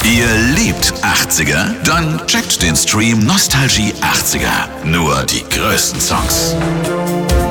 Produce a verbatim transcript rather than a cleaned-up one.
Ihr liebt achtziger? Dann checkt den Stream Nostalgie achtziger. Nur die größten Songs.